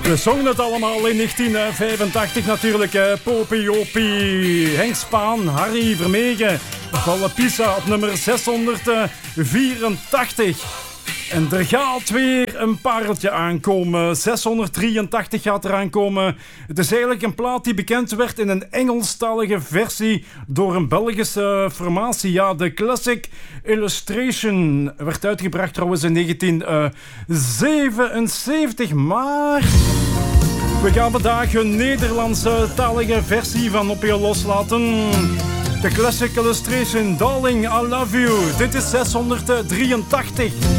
We zongen het allemaal in 1985 natuurlijk. Popiopie, Henk Spaan, Harry Vermegen. Vallen Pisa op nummer 684. En er gaat weer een pareltje aankomen. 683 gaat er aankomen. Het is eigenlijk een plaat die bekend werd in een Engelstalige versie door een Belgische formatie. Ja, de Classic Illustration werd uitgebracht trouwens in 1977. Maar we gaan vandaag een Nederlandse talige versie van op je loslaten. De Classic Illustration, Darling, I Love You. Dit is 683.